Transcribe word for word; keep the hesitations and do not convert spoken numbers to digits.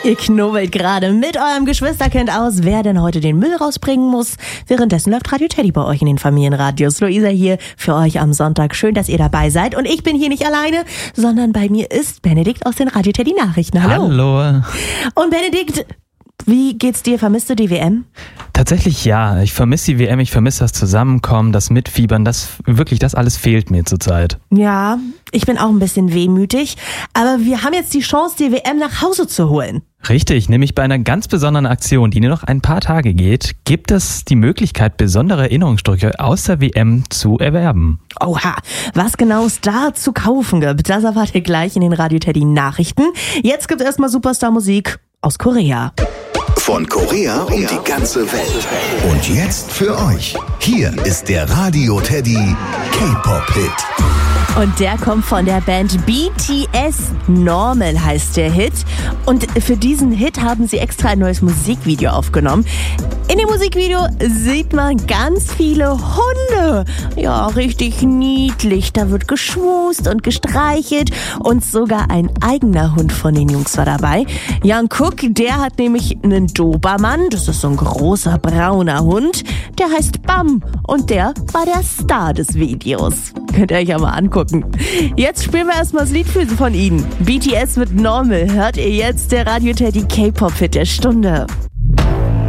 Ihr knubbelt gerade mit eurem Geschwisterkind aus, wer denn heute den Müll rausbringen muss. Währenddessen läuft Radio Teddy bei euch in den Familienradios. Luisa hier für euch am Sonntag. Schön, dass ihr dabei seid. Und ich bin hier nicht alleine, sondern bei mir ist Benedikt aus den Radio Teddy Nachrichten. Hallo. Hallo. Und Benedikt, wie geht's dir? Vermisst du die W M? Tatsächlich ja. Ich vermisse die W M, ich vermisse das Zusammenkommen, das Mitfiebern. Das wirklich, das alles fehlt mir zurzeit. Ja, ich bin auch ein bisschen wehmütig. Aber wir haben jetzt die Chance, die W M nach Hause zu holen. Richtig, nämlich bei einer ganz besonderen Aktion, die nur noch ein paar Tage geht, gibt es die Möglichkeit, besondere Erinnerungsstücke aus der W M zu erwerben. Oha, was genau es da zu kaufen gibt, das erfahrt ihr gleich in den Radio Teddy Nachrichten. Jetzt gibt es erstmal Superstar-Musik aus Korea. Von Korea um die ganze Welt. Und jetzt für euch. Hier ist der Radio Teddy K-Pop-Hit. Und der kommt von der Band B T S. Normal heißt der Hit. Und für diesen Hit haben sie extra ein neues Musikvideo aufgenommen. In dem Musikvideo sieht man ganz viele Hunde. Ja, richtig niedlich. Da wird geschmust und gestreichelt. Und sogar ein eigener Hund von den Jungs war dabei. Jungkook, der hat nämlich einen Dobermann. Das ist so ein großer brauner Hund. Der heißt Bam. Und der war der Star des Videos. Könnt ihr euch ja mal angucken. Jetzt spielen wir erstmal das Lied für von ihnen. B T S mit Normal hört ihr jetzt, der Radio Teddy K-Pop-Hit der Stunde.